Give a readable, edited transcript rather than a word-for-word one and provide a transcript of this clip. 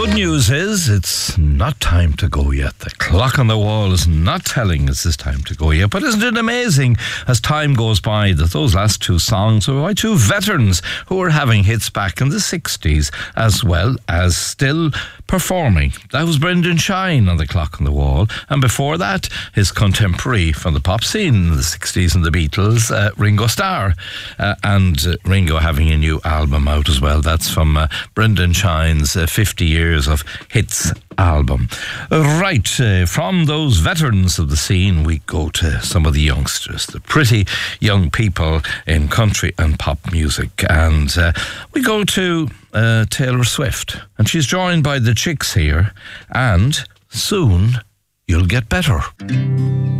good news is it's not time to go yet. The clock on the wall is not telling us it's time to go yet. But isn't it amazing as time goes by that those last two songs were by two veterans who were having hits back in the 60s as well as still performing. That was Brendan Shine on the clock on the wall. And before that, his contemporary from the pop scene in the 60s and the Beatles, Ringo Starr. And Ringo having a new album out as well. That's from Brendan Shine's 50 Years of Hits album. Right, from those veterans of the scene, we go to some of the youngsters, the pretty young people in country and pop music. And we go to Taylor Swift. And she's joined by the Chicks here. And soon you'll get better.